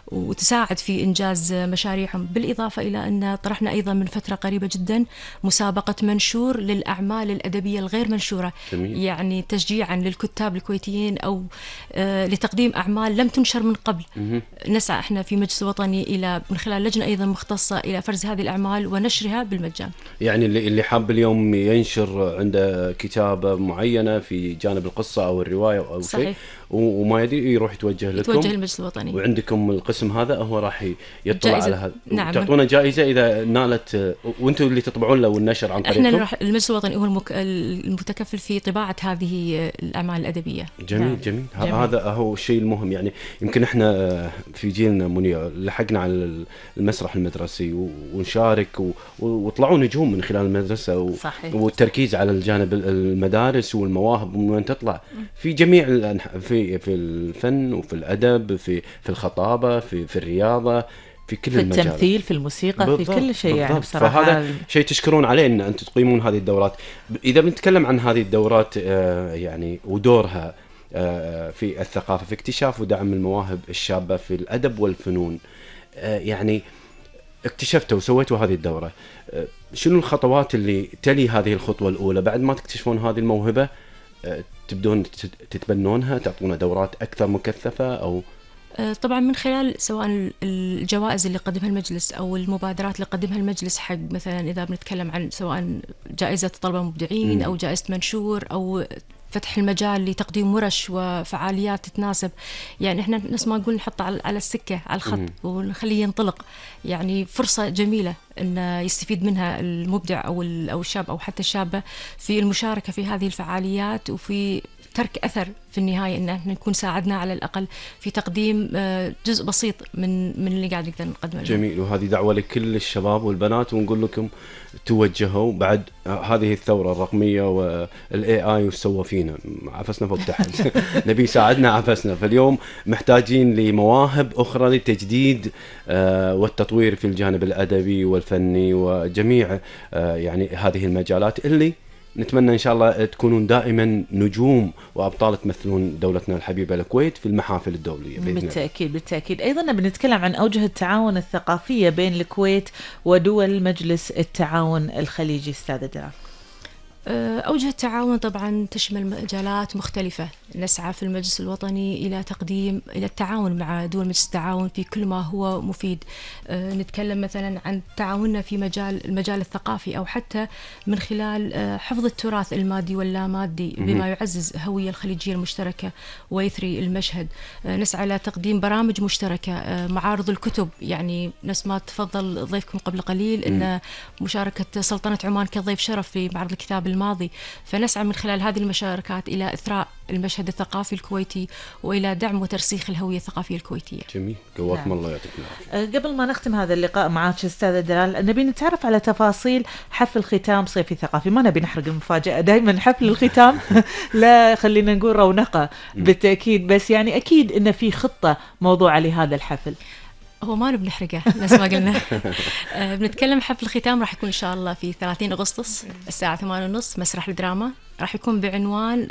وتساعد في إنجاز مشاريعهم. بالإضافة إلى أن طرحنا أيضا من فترة قريبة جدا مسابقة منشور للأعمال الأدبية الغير منشورة. جميل. يعني تشجيعا للكتاب الكويتيين أو لتقديم أعمال لم تنشر من قبل. نسعى احنا في مجلس الوطني إلى من خلال لجنة أيضا مختصة إلى فرز هذه الأعمال ونشرها بالمجان. يعني اللي حاب اليوم ينشر عنده كتابة معينة في جانب القصة أو الرواية أو شيء وما يدري يروح يتوجه لكم، يتوجه المجلس الوطني، وعندكم القسم هذا هو راح يطلع جائزة. على هذا. نعم. تعطونا جائزة إذا نالت، وأنتم اللي تطبعون له والنشر عن طريقكم. احنا المجلس الوطني هو المتكفل في طباعة هذه الأعمال الأدبية. جميل. نعم. جميل. هذا هو الشيء المهم. يعني يمكن احنا في جيلنا منير لحقنا على المسرح المدرسي ونشارك وطلعوا نجوم من خلال المدرسة والتركيز على الجانب المدارس والمواهب ومن تطلع في جميع في الفن وفي الأدب في الخطابة في الرياضة في كل في المجالات، التمثيل في الموسيقى بالضبط. في كل شيء بالضبط. يعني بصراحة فهذا شيء تشكرون عليه ان انتم تقيمون هذه الدورات. اذا بنتكلم عن هذه الدورات يعني ودورها في الثقافة في اكتشاف ودعم المواهب الشابة في الأدب والفنون، يعني اكتشفتوا وسويتوا هذه الدورة، شنو الخطوات اللي تلي هذه الخطوة الأولى بعد ما تكتشفون هذه الموهبة؟ تبدون تتبنونها، تعطونا دورات أكثر مكثفة أو؟ طبعا من خلال سواء الجوائز اللي قدمها المجلس أو المبادرات اللي قدمها المجلس حق مثلا إذا بنتكلم عن سواء جائزة طلبة مبدعين أو جائزة منشور أو فتح المجال لتقديم ورش وفعاليات تتناسب. يعني احنا نفس ما نقول نحط على السكة على الخط ونخليه ينطلق. يعني فرصة جميلة ان يستفيد منها المبدع او الشاب او حتى الشابة في المشاركة في هذه الفعاليات وفي ترك أثر في النهاية إن احنا نكون ساعدنا على الأقل في تقديم جزء بسيط من اللي قاعد نقدر نقدمه. جميل. وهذه دعوة لكل الشباب والبنات ونقول لكم توجهوا بعد هذه الثورة الرقمية والAI وش سوى فينا، عفسنا فوق تحت نبي يساعدنا عفسنا. فاليوم محتاجين لمواهب أخرى للتجديد والتطوير في الجانب الأدبي والفني وجميع يعني هذه المجالات اللي نتمنى إن شاء الله تكونون دائما نجوم وأبطال تمثلون دولتنا الحبيبة الكويت في المحافل الدولية بإذن الله. بالتأكيد بالتأكيد. أيضا بنتكلم عن أوجه التعاون الثقافية بين الكويت ودول مجلس التعاون الخليجي. أستاذة دلال، أوجه التعاون طبعا تشمل مجالات مختلفة. نسعى في المجلس الوطني إلى التعاون مع دول مجلس التعاون في كل ما هو مفيد. نتكلم مثلا عن تعاوننا في المجال الثقافي أو حتى من خلال حفظ التراث المادي واللامادي بما يعزز هوية الخليجية المشتركة ويثري المشهد. نسعى إلى تقديم برامج مشتركة، معارض الكتب. يعني نفس ما تفضل ضيفكم قبل قليل أن مشاركة سلطنة عمان كضيف شرف في معرض الكتاب الماضي. فنسعى من خلال هذه المشاركات إلى إثراء المشهد الثقافي الكويتي وإلى دعم وترسيخ الهوية الثقافية الكويتية. جميل. قواكم الله يعطيكم العافية. قبل ما نختم هذا اللقاء معك أستاذة دلال، نبي نتعرف على تفاصيل حفل ختام صيفي ثقافي. ما نبي نحرق المفاجأة، دائما حفل الختام لا خلينا نقول رونقة بالتأكيد، بس يعني أكيد إن في خطة موضوعة لهذا الحفل. هو ما نبي نحرقه نفس ما قلنا. بنتكلم حفل الختام راح يكون إن شاء الله في 30 أغسطس الساعة 8:30 مسرح الدراما. راح يكون بعنوان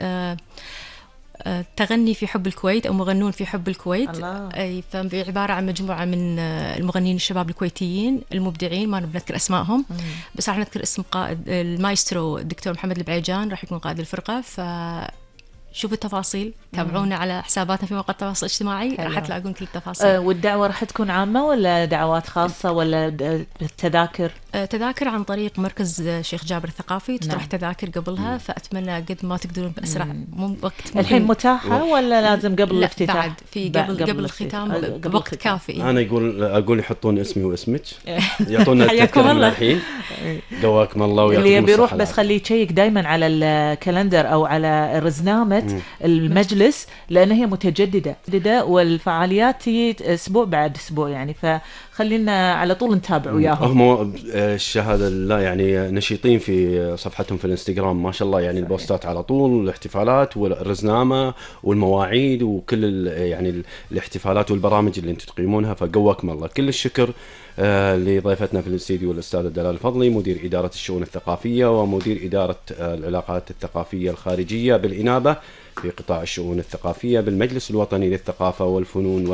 تغني في حب الكويت أو مغنون في حب الكويت. أي فعبارة عن مجموعة من المغنيين الشباب الكويتيين المبدعين، ما نذكر أسمائهم بس راح نذكر اسم قائد المايسترو الدكتور محمد البعيجان، راح يكون قائد الفرقة. شوفوا التفاصيل، تابعونا على حساباتنا في مواقع التواصل الاجتماعي راح تلاقون كل التفاصيل. والدعوة راح تكون عامة ولا دعوات خاصة ولا تذاكر؟ تذاكر عن طريق مركز شيخ جابر الثقافي، تطرح تذاكر قبلها. فأتمنى قد ما تقدرون بأسرع وقت. الحين متاحة ولا لازم قبل الافتتاح؟ بعد في قبل الختام بوقت كافي. أنا أقول يحطون اسمي واسمك يعطونا التذكرة من الحين. قواكم الله ويعطيكم اللي بيروح بس خليه يشيك دايما على الكالندر أو على الرزنامة المجلس لأن هي متجددة والفعاليات هي أسبوع بعد أسبوع، يعني فخلينا على طول نتابع وياهم. هم الشهادة لا يعني نشيطين في صفحتهم في الانستغرام ما شاء الله، يعني البوستات على طول، الاحتفالات والرزنامة والمواعيد وكل يعني الاحتفالات والبرامج اللي انتم تقيمونها. فقواكم الله. كل الشكر لضيفتنا في الاستديو الأستاذة دلال الفضلي، مدير إدارة الشؤون الثقافية ومدير إدارة العلاقات الثقافية الخارجية بالإنابة في قطاع الشؤون الثقافية بالمجلس الوطني للثقافة والفنون